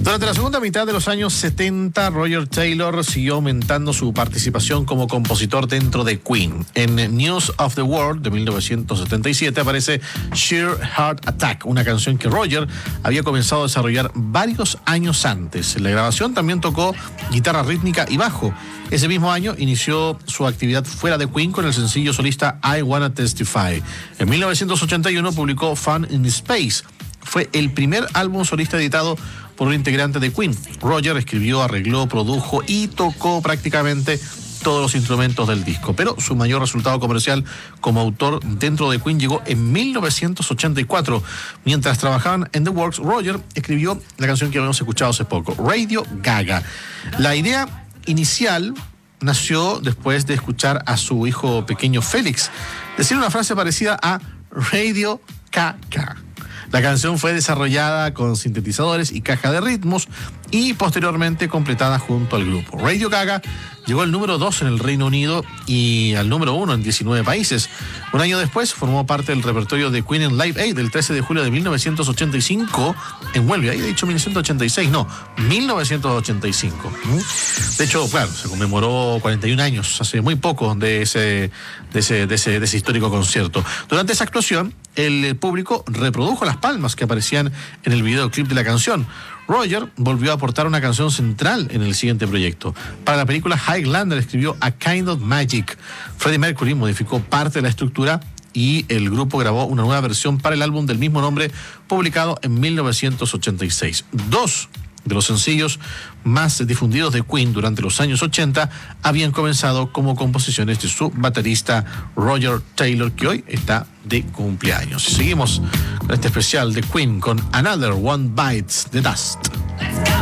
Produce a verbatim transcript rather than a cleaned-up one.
Durante la segunda mitad de los años setenta, Roger Taylor siguió aumentando su participación como compositor dentro de Queen. En News of the World de mil novecientos setenta y siete aparece Sheer Heart Attack, una canción que Roger había comenzado a desarrollar varios años antes. En la grabación también tocó guitarra rítmica y bajo. Ese mismo año inició su actividad fuera de Queen con el sencillo solista I Wanna Testify. En mil novecientos ochenta y uno publicó Fun in Space. Fue el primer álbum solista editado por un integrante de Queen. Roger escribió, arregló, produjo y tocó prácticamente todos los instrumentos del disco. Pero su mayor resultado comercial como autor dentro de Queen llegó en mil novecientos ochenta y cuatro. Mientras trabajaban en The Works, Roger escribió la canción que habíamos escuchado hace poco, Radio Gaga. La idea inicial nació después de escuchar a su hijo pequeño Félix decir una frase parecida a Radio Gaga. La canción fue desarrollada con sintetizadores y caja de ritmos y posteriormente completada junto al grupo. Radio Gaga llegó al número dos en el Reino Unido y al número uno en diecinueve países. Un año después formó parte del repertorio de Queen en Live Aid del trece de julio de mil novecientos ochenta y cinco en Wembley. Ahí he dicho mil novecientos ochenta y seis, no, mil novecientos ochenta y cinco. De hecho, claro, se conmemoró cuarenta y un años, hace muy poco, de ese, de ese, de ese, de ese histórico concierto. Durante esa actuación, el público reprodujo las palmas que aparecían en el videoclip de la canción. Roger volvió a aportar una canción central en el siguiente proyecto. Para la película Highlander escribió A Kind of Magic. Freddie Mercury modificó parte de la estructura y el grupo grabó una nueva versión para el álbum del mismo nombre, publicado en mil novecientos ochenta y seis. Dos de los sencillos más difundidos de Queen durante los años ochenta habían comenzado como composiciones de su baterista Roger Taylor, que hoy está de cumpleaños. Y seguimos con este especial de Queen con Another One Bites the Dust.